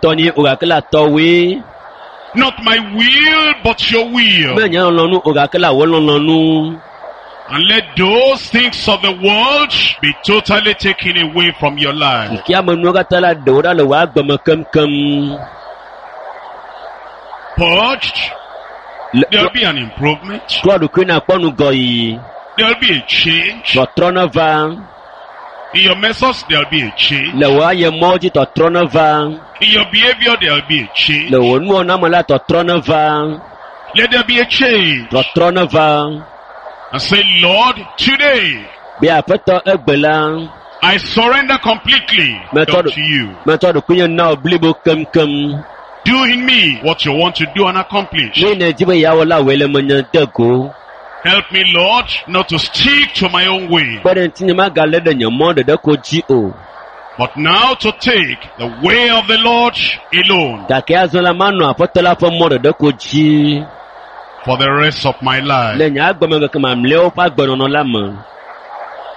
toni ogakela towe. Not my will, but your will. Me nya lonu ogakela wolonu. And let those things of the world be totally taken away from your life. Kia menuga tala dora le wa gbama kem. Purged. There'll be an improvement. Toi kuna ponu goyi. There'll be a change. To tronova. In your methods, there'll be a change. Le wa ye moji to tronova. In your behavior, there'll be a change. Le wonu na mala to tronova. Let there be a change. To tronova. And say, Lord, today, Bia peto egbela. I surrender completely to you. Method kunya na oblibo kem. Do in me what you want to do and accomplish. Ni ne jibe ya wala wele manya dego. Help me, Lord, not to stick to my own way, But now to take the way of the Lord alone for the rest of my life.